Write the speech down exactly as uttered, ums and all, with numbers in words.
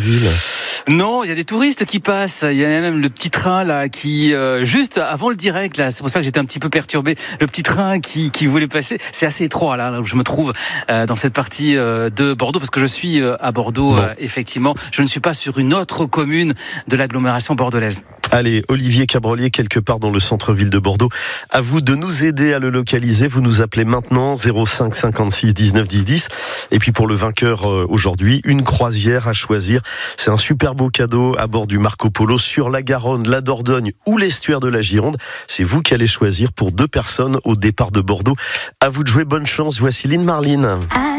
centre-ville. Non, il y a des touristes qui passent. Il y a même le petit train là qui, euh, juste avant le direct là, c'est pour ça que j'étais un petit peu perturbé. Le petit train qui, qui voulait passer. C'est assez étroit là, là où je me trouve euh, dans cette partie euh, de Bordeaux, parce que je suis euh, à Bordeaux. Bon. Euh, effectivement, je ne suis pas sur une autre commune de l'agglomération bordelaise. Allez, Olivier Cabrolier, quelque part dans le centre-ville de Bordeaux. À vous de nous aider à le localiser. Vous nous appelez maintenant zéro cinq cinquante-six dix-neuf dix dix. Et puis pour le vainqueur euh, aujourd'hui, une croisière à choisir. C'est un super beau cadeau à bord du Marco Polo sur la Garonne, la Dordogne ou l'estuaire de la Gironde. C'est vous qui allez choisir pour deux personnes au départ de Bordeaux. À vous de jouer, bonne chance. Voici Lynn Marline.